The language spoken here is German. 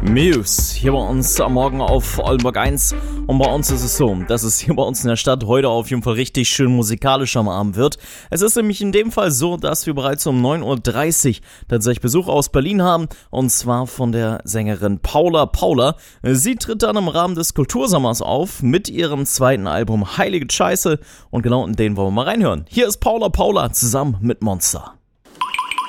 Muse, hier bei uns am Morgen auf Oldenburg 1 und bei uns ist es so, dass es hier bei uns in der Stadt heute auf jeden Fall richtig schön musikalisch am Abend wird. Es ist nämlich in dem Fall so, dass wir bereits um 9.30 Uhr tatsächlich Besuch aus Berlin haben und zwar von der Sängerin Paula Paula. Sie tritt dann im Rahmen des Kultursommers auf mit ihrem zweiten Album Heilige Scheiße und genau in den wollen wir mal reinhören. Hier ist Paula Paula zusammen mit Monster.